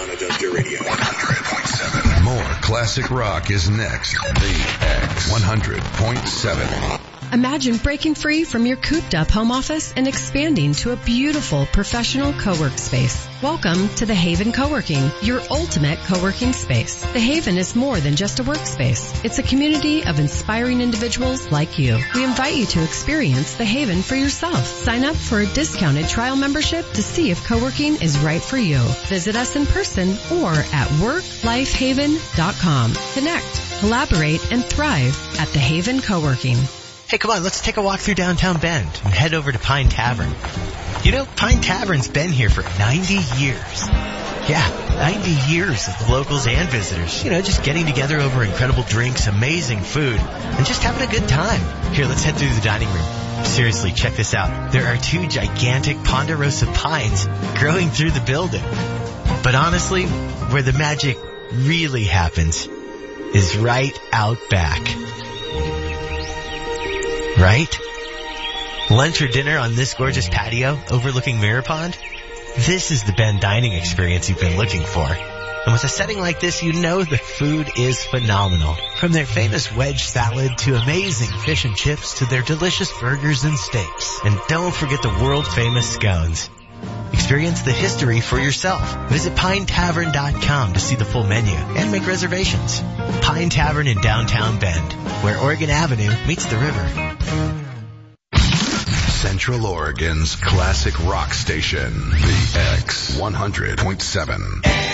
Unadulterated Radio 100.7. More classic rock is next. The X 100.7. Imagine breaking free from your cooped-up home office and expanding to a beautiful professional co-work space. Welcome to The Haven Co-working, your ultimate co-working space. The Haven is more than just a workspace. It's a community of inspiring individuals like you. We invite you to experience The Haven for yourself. Sign up for a discounted trial membership to see if co-working is right for you. Visit us in person or at worklifehaven.com. Connect, collaborate, and thrive at The Haven Co-working. Hey, come on, let's take a walk through downtown Bend and head over to Pine Tavern. You know, Pine Tavern's been here for 90 years. Yeah, 90 years of the locals and visitors. You know, just getting together over incredible drinks, amazing food, and just having a good time. Here, let's head through the dining room. Seriously, check this out. There are 2 gigantic ponderosa pines growing through the building. But honestly, where the magic really happens is right out back. Right? Lunch or dinner on this gorgeous patio overlooking Mirror Pond? This is the Bend dining experience you've been looking for. And with a setting like this, you know the food is phenomenal. From their famous wedge salad to amazing fish and chips to their delicious burgers and steaks. And don't forget the world-famous scones. Experience the history for yourself. Visit pinetavern.com to see the full menu and make reservations. Pine Tavern in downtown Bend, where Oregon Avenue meets the river. Central Oregon's classic rock station, The X 100.7.